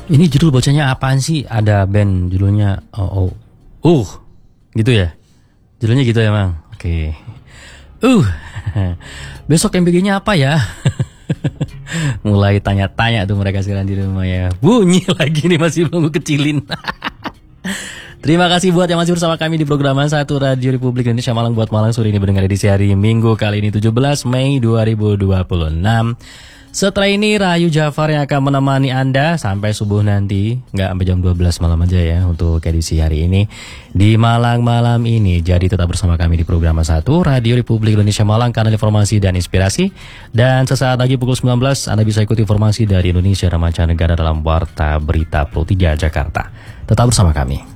Ini judul bocahnya apaan sih? Ada band judulnya gitu ya? Judulnya gitu ya, Mang. Oke. Besok MBG-nya apa ya? Mulai tanya-tanya tuh mereka sekarang di rumah ya. Bunyi lagi nih masih bangku kecilin. Terima kasih buat yang masih bersama kami di program Satu Radio Republik Indonesia Malang buat Malang sore ini mendengar edisi hari Minggu kali ini 17 Mei 2026. Setelah ini Rahayu Jafar yang akan menemani Anda sampai subuh nanti, nggak sampai jam 12 malam aja ya untuk edisi hari ini di Malang malam ini. Jadi tetap bersama kami di program 1 Radio Republik Indonesia Malang, kanal informasi dan inspirasi. Dan sesaat lagi pukul 19 Anda bisa ikuti informasi dari Indonesia dan mancanegara dalam Warta Berita Pro 3 Jakarta. Tetap bersama kami.